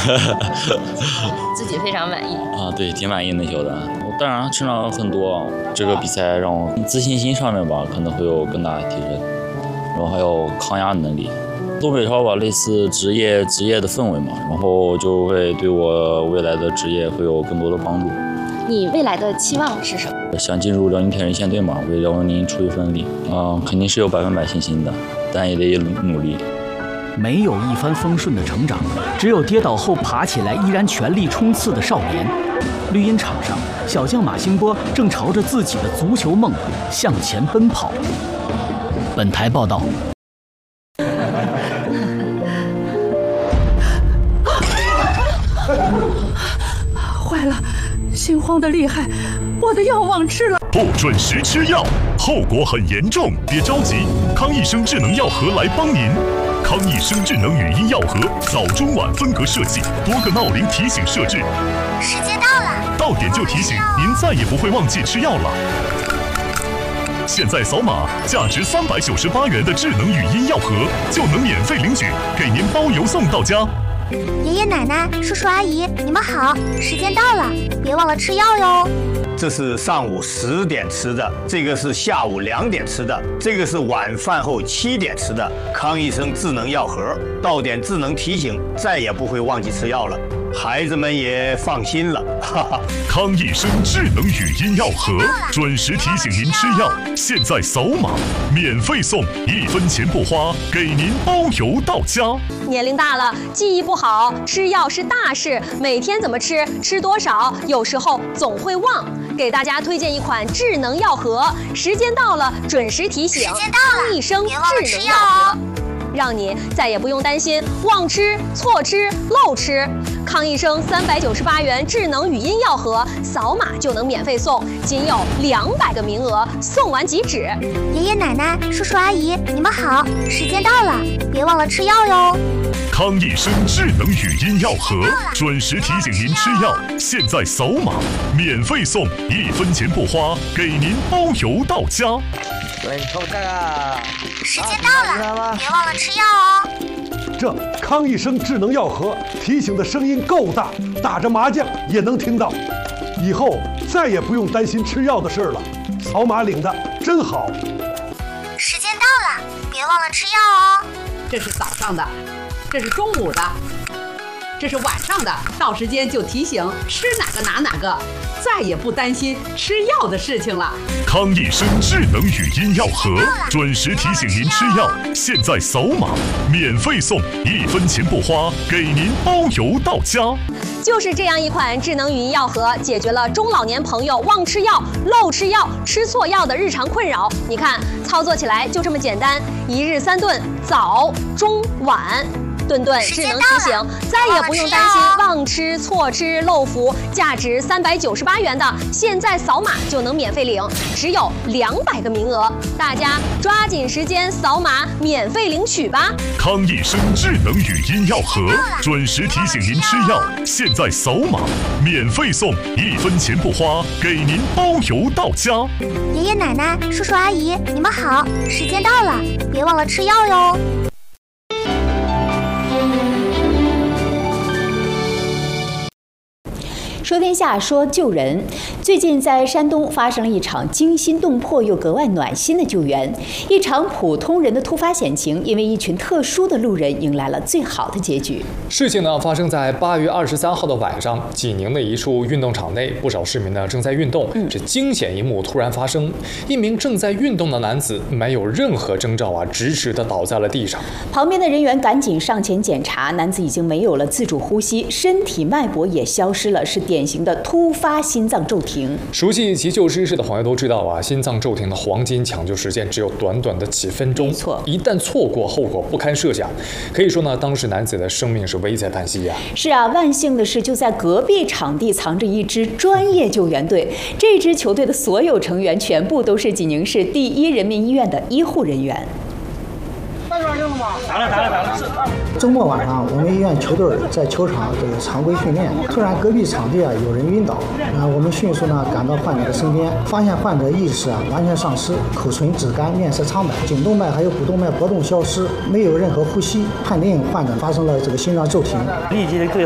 自己非常满意啊，对，挺满意能秀的。我当然成长很多，这个比赛让我自信心上面吧可能会有更大的提升，然后还有抗压能力。东北超吧，类似职业的氛围嘛，然后就会对我未来的职业会有更多的帮助。 你未来的期望是什么？ 想进入辽宁铁人线队嘛，为辽宁出一份力肯定是有100%信心的，但也得努力。 没有一帆风顺的成长，只有跌倒后爬起来依然全力冲刺的少年。绿茵场上，小将马兴波正朝着自己的足球梦向前奔跑。本台报道。 坏了，心慌的厉害，我的药忘吃了。 不准时吃药，后果很严重，别着急，康益生智能药盒来帮您。康益生智能语音药盒，早中晚分隔设计，多个闹铃提醒设置。 时间到了， 到点就提醒，您再也不会忘记吃药了。现在扫码，价值398元的智能语音药盒就能免费领取，给您包邮送到家。 爷爷奶奶、叔叔阿姨，你们好，时间到了，别忘了吃药哟。 这是上午10点吃的，这个是下午2点吃的，这个是晚饭后7点吃的。康益生智能药盒，到点智能提醒，再也不会忘记吃药了，孩子们也放心了。哈哈。 康益生智能语音药盒，准时提醒您吃药，现在扫码免费送，1分钱不花，给您包邮到家。 年龄大了，记忆不好，吃药是大事，每天怎么吃，吃多少，有时候总会忘。给大家推荐一款智能药盒，时间到了准时提醒，康益生智能药盒，让你再也不用担心忘吃、错吃、漏吃。康益生398元智能语音药盒，扫码就能免费送，仅有200个名额，送完即止。 爷爷奶奶、叔叔阿姨，你们好，时间到了，别忘了吃药哟。 康益生智能语音药盒，准时提醒您吃药，现在扫码免费送，1分钱不花，给您包邮到家。 对，扣这个。 时间到了，别忘了吃药哦。 这康益生智能药盒提醒的声音够大，打着麻将也能听到。以后再也不用担心吃药的事了，扫码领的真好。 时间到了，别忘了吃药哦。 这是早上的，这是中午的，这是晚上的，到时间就提醒吃哪个拿哪个，再也不担心吃药的事情了。 康益生智能语音药盒，准时提醒您吃药，现在扫码免费送，1分钱不花，给您包邮到家。 就是这样一款智能语音药盒，解决了中老年朋友忘吃药、漏吃药、吃错药的日常困扰。你看，操作起来就这么简单，1日3顿，早、中、晚。顿顿智能提醒，再也不用担心忘吃、错吃、漏服。价值398元的，现在扫码就能免费领，只有200个名额，大家抓紧时间扫码免费领取吧。 康益生智能语音药盒，准时提醒您吃药，现在扫码免费送，1分钱不花，给您包邮到家。 爷爷奶奶、叔叔阿姨，你们好，时间到了，别忘了吃药哟。 说天下，说救人。最近在山东发生了一场惊心动魄又格外暖心的救援，一场普通人的突发险情，因为一群特殊的路人迎来了最好的结局。 事情呢发生在8月23号的晚上，济宁的一处运动场内，不少市民呢正在运动。这惊险一幕突然发生，一名正在运动的男子没有任何征兆直直地倒在了地上。 旁边的人员赶紧上前检查，男子已经没有了自主呼吸，身体脉搏也消失了，是典型的突发心脏骤停。 熟悉急救知识的朋友都知道心脏骤停的黄金抢救时间只有短短的几分钟，一旦错过，后果不堪设想。可以说呢，当时男子的生命是危在旦夕呀。 是啊，万幸的是，就在隔壁场地藏着一支专业救援队，这支球队的所有成员全部都是济宁市第1人民医院的医护人员。 打了。周末晚上，我们医院球队在球场常规训练，突然隔壁场地有人晕倒，我们迅速赶到患者的身边，发现患者意识完全丧失，口唇紫干，面色苍白，颈动脉还有股动脉搏动消失，没有任何呼吸，判定患者发生了心脏骤停。 立即对